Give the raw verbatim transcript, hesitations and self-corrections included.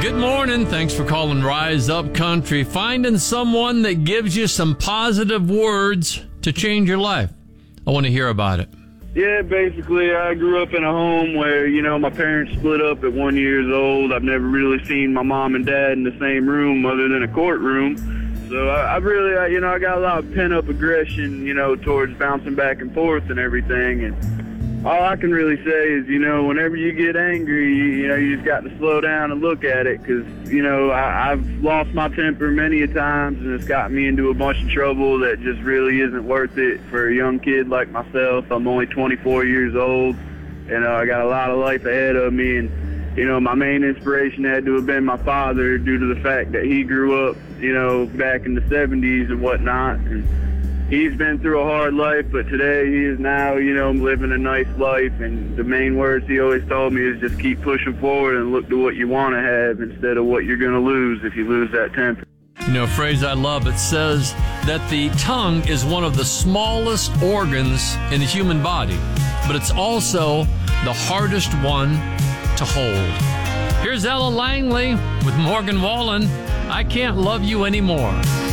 Good morning. Thanks for calling Rise Up Country. Finding someone that gives you some positive words to change your life. I want to hear about it. Yeah, basically, I grew up in a home where, you know, my parents split up at one years old. I've never really seen my mom and dad in the same room other than a courtroom. So I, I really, I, you know, I got a lot of pent-up aggression, you know, towards bouncing back and forth and everything. And all I can really say is, you know, whenever you get angry, you, you know, you just got to slow down and look at it, because, you know, I, I've lost my temper many a times, and it's got me into a bunch of trouble that just really isn't worth it for a young kid like myself. I'm only twenty-four years old, and uh, I got a lot of life ahead of me. And, you know, my main inspiration had to have been my father, due to the fact that he grew up, you know, back in the seventies and whatnot. And he's been through a hard life, but today he is now, you know, living a nice life. And the main words he always told me is just keep pushing forward and look to what you want to have instead of what you're going to lose if you lose that temper. You know, a phrase I love, it says that the tongue is one of the smallest organs in the human body, but it's also the hardest one to hold. Here's Ella Langley with Morgan Wallen. I Can't Love You Anymore.